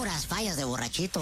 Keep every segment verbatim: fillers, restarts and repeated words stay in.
Puras fallas de borrachito.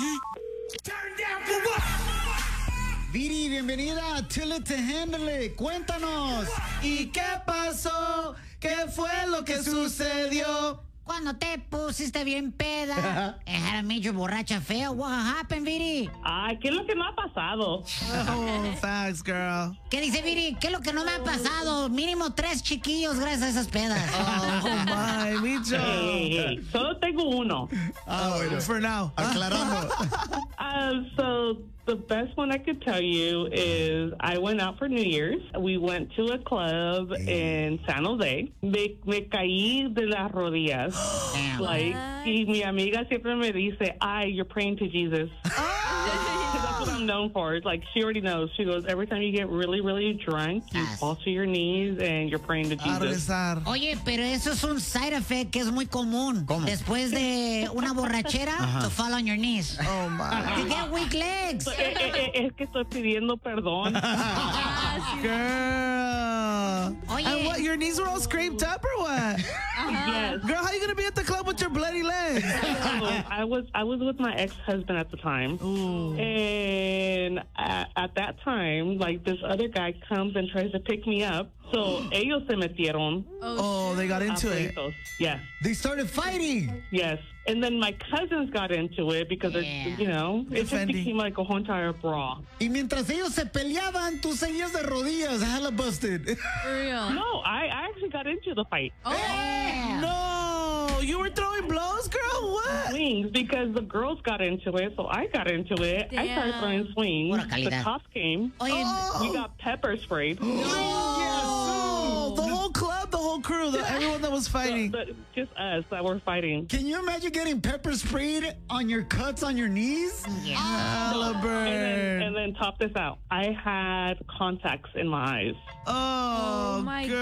Viri, bienvenida a Till It to Handle It. Cuéntanos. ¿Y qué pasó? ¿Qué fue lo que sucedió? Cuando te pusiste bien peda. I had a major borracha feo. What happened, Viri? Ay, ¿qué es lo que me ha pasado? Oh, facts, girl. ¿Qué dice Viri? ¿Qué es lo que no me ha pasado? Mínimo tres chiquillos gracias a esas pedas. Oh, my, Micho. Hey, hey, solo tengo uno. Ah, bueno. For now. Aclarando. Uh, so the best one I could tell you is I went out for New Year's. We went to a club in San Jose. Me, me caí de las rodillas. Damn. Like, y mi amiga siempre me dice, ay, you're praying to Jesus. That's what I'm known for. It's like, she already knows. She goes, every time you get really, really drunk, you Yes. fall to your knees and you're praying to A Jesus. rezar. Oye, pero eso es un side effect que es muy común. ¿Cómo? Después de una borrachera, to fall on your knees. Oh, my. To get weak legs. Eh, eh, eh, es que estoy pidiendo perdón. Girl. Oye. And what, your knees were all scraped up or what? Yes. Girl, how you gonna be at the club with your bloody legs? I was I was with my ex-husband at the time. Ooh. And at, at that time, like, this other guy comes and tries to pick me up. So ellos se metieron. Oh, they got a into it. pleitos. Yes, They started fighting. yes. And then my cousins got into it because, Yeah. it, you know, it just Defending. became like a whole entire brawl. Y mientras ellos se peleaban, tú seguías de rodillas, hella busted. For real. No, I, I actually got into the fight. Yeah. No, you were throwing blows, girl? What? Swings, because the girls got into it, so I got into it. I started Damn. throwing swings. Pura The calidad. cops came. Oye, Oh. We got pepper sprayed. Oh, the whole club, the whole crew, the, everyone that was fighting. The- just us that were fighting. Can you imagine getting pepper sprayed on your cuts on your knees? yeah. Hella And then, burn. and then top this out. I had contacts in my eyes. Oh, Oh, my girl.